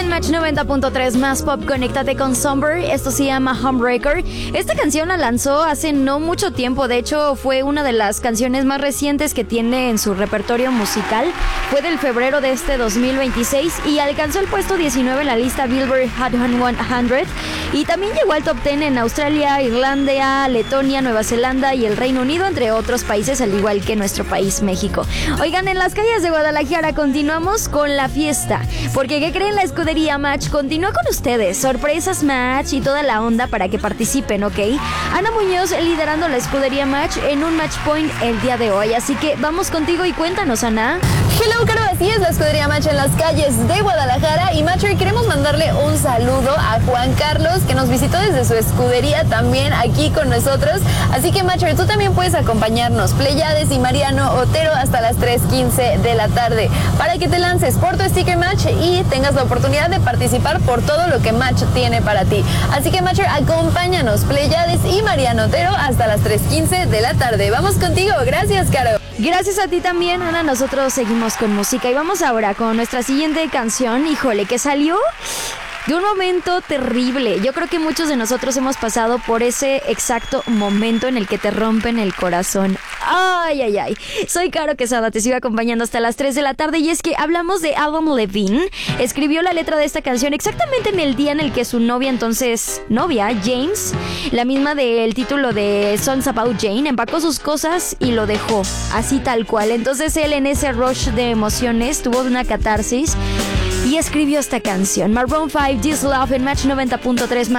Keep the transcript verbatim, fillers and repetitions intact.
Match noventa punto tres más pop, conéctate con Somber. Esto se llama Homebreaker. Esta canción la lanzó hace no mucho tiempo. De hecho, fue una de las canciones más recientes que tiene en su repertorio musical. Fue del febrero de este dos mil veintiséis y alcanzó el puesto diecinueve en la lista Billboard Hot cien. Y también llegó al top diez en Australia, Irlanda, Letonia, Nueva Zelanda y el Reino Unido, entre otros países, al igual que nuestro país, México. Oigan, en las calles de Guadalajara continuamos con la fiesta. Porque, ¿qué creen? La escudería Match continúa con ustedes. Sorpresas Match y toda la onda para que participen, ¿ok? Ana Muñoz liderando la escudería Match en un Match Point el día de hoy. Así que vamos contigo y cuéntanos, Ana. Hello, Caro, así es la escudería Match en las calles de Guadalajara. Y Match, hoy queremos mandarle un saludo a Juan Carlos, que nos visitó desde su escudería también aquí con nosotros. Así que, Match, tú también puedes acompañarnos, Pleiades y Mariano Otero, hasta las tres quince de la tarde, para que te lances por tu sticker Match y tengas la oportunidad de participar por todo lo que Match tiene para ti. Así que, Match, acompáñanos, Pleiades y Mariano Otero, hasta las tres quince de la tarde. Vamos contigo. Gracias, Caro. Gracias a ti también, Ana. Nosotros seguimos con música y vamos ahora con nuestra siguiente canción. Híjole, que salió de un momento terrible. Yo creo que muchos de nosotros hemos pasado por ese exacto momento en el que te rompen el corazón. Ay, ay, ay. Soy Caro Quesada, te sigo acompañando hasta las tres de la tarde. Y es que hablamos de Adam Levine. Escribió la letra de esta canción exactamente en el día en el que su novia, entonces novia, James, la misma del título de Songs About Jane, empacó sus cosas y lo dejó, así tal cual. Entonces él, en ese rush de emociones, tuvo una catarsis y escribió esta canción. Maroon cinco, This Love, en Match noventa punto tres.